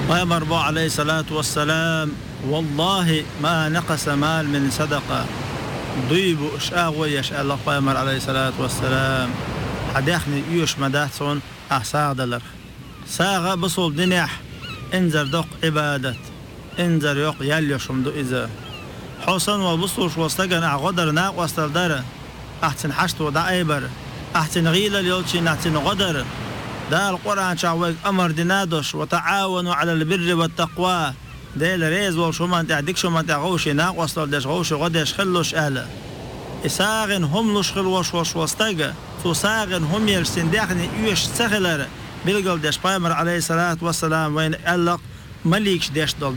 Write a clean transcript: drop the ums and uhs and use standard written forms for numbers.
ويمر عليه الصلاة والسلام والله ما نقص مال من صدقة ضيب أشاغوي يشاء الله ويمر عليه الصلاة والسلام حديخني يوش مداتون أحساغ دلر ساغ بصول دنيح انزر دوق عبادة انزر يوق يليشم دو إذا حسن وبصوش وستغن أغدر ناق وستلدر أحسن حشت ودا أيبر أحسن غيل اليولشين أحسن غدر دا القرآن شعوك أمر دينادوش وتعاونوا على البر والتقوى ديل ريز وشومان تعديك شومان تعغوشي ناق وستلدش غوشي غدش خلوش أهلا إساغن هم لش خلوش وستغ ساغن هم يرسين داخني يوش سخلر بلغل دش بايمر عليه الصلاة والسلام وين ألق مليكش دش دول